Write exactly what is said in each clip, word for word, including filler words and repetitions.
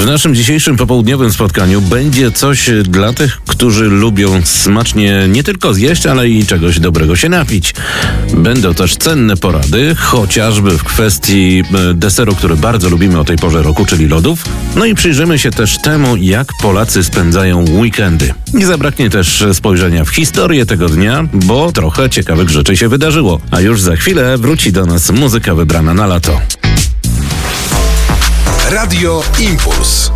W naszym dzisiejszym popołudniowym spotkaniu będzie coś dla tych, którzy lubią smacznie nie tylko zjeść, ale i czegoś dobrego się napić. Będą też cenne porady, chociażby w kwestii deseru, który bardzo lubimy o tej porze roku, czyli lodów. No i przyjrzymy się też temu, jak Polacy spędzają weekendy. Nie zabraknie też spojrzenia w historię tego dnia, bo trochę ciekawych rzeczy się wydarzyło. A już za chwilę wróci do nas muzyka wybrana na lato. Radio Impuls.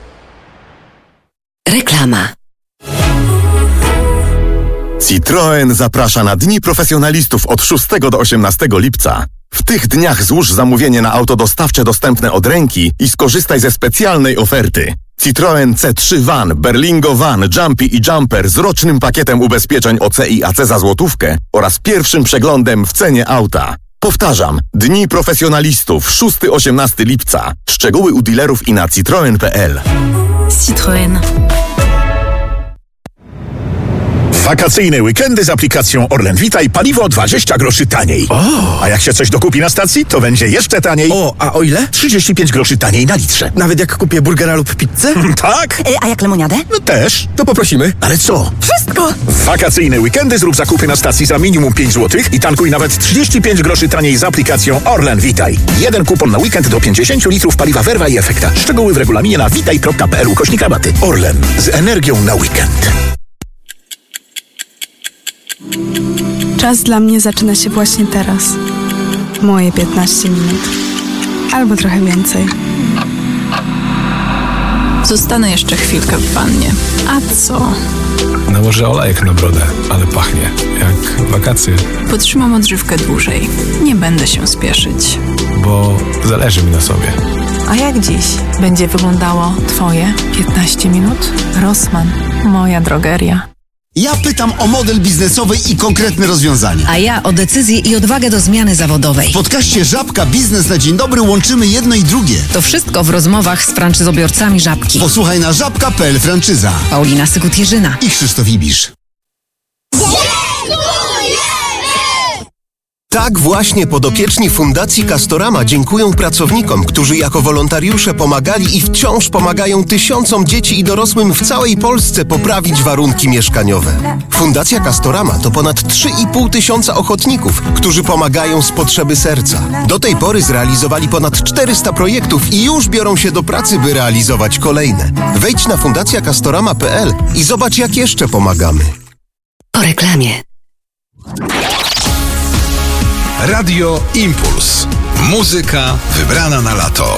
Reklama. Citroen zaprasza na Dni Profesjonalistów od szóstego do osiemnastego lipca. W tych dniach złóż zamówienie na auto dostawcze dostępne od ręki i skorzystaj ze specjalnej oferty. Citroen C trzy Van, Berlingo Van, Jumpy i Jumper z rocznym pakietem ubezpieczeń O C i A C za złotówkę oraz pierwszym przeglądem w cenie auta. Powtarzam, Dni Profesjonalistów szóstego do osiemnastego lipca. Szczegóły u dealerów i na citroen kropka p l. Citroen. Wakacyjne weekendy z aplikacją Orlen Witaj, paliwo dwadzieścia groszy taniej. O! A jak się coś dokupi na stacji, to będzie jeszcze taniej. O, a o ile? trzydzieści pięć groszy taniej na litrze. Nawet jak kupię burgera lub pizzę? Tak? E, a jak lemoniadę? No też. To poprosimy. Ale co? Wszystko! W wakacyjne weekendy zrób zakupy na stacji za minimum pięć złotych i tankuj nawet trzydzieści pięć groszy taniej z aplikacją Orlen Witaj. Jeden kupon na weekend do pięćdziesiąt litrów paliwa Verva i Efekta. Szczegóły w regulaminie na witaj kropka p l ukośnik rabaty. Orlen. Z energią na weekend. Czas dla mnie zaczyna się właśnie teraz. Moje piętnaście minut. Albo trochę więcej. Zostanę jeszcze chwilkę w wannie. A co? Nałożę olejek na brodę, ale pachnie jak wakacje. Podtrzymam odżywkę dłużej. Nie będę się spieszyć. Bo zależy mi na sobie. A jak dziś będzie wyglądało Twoje piętnaście minut? Rossmann, moja drogeria. Ja pytam o model biznesowy i konkretne rozwiązania. A ja o decyzję i odwagę do zmiany zawodowej. W podcaście Żabka Biznes na Dzień Dobry łączymy jedno i drugie. To wszystko w rozmowach z franczyzobiorcami Żabki. Posłuchaj na żabka kropka p l franczyza. Paulina Sykut-Jerzyna I Krzysztof Ibisz. Tak właśnie podopieczni Fundacji Castorama dziękują pracownikom, którzy jako wolontariusze pomagali i wciąż pomagają tysiącom dzieci i dorosłym w całej Polsce poprawić warunki mieszkaniowe. Fundacja Castorama to ponad trzy i pół tysiąca ochotników, którzy pomagają z potrzeby serca. Do tej pory zrealizowali ponad czterysta projektów i już biorą się do pracy, by realizować kolejne. Wejdź na fundacja castorama kropka p l i zobacz, jak jeszcze pomagamy. o reklamie. Radio Impuls. Muzyka wybrana na lato.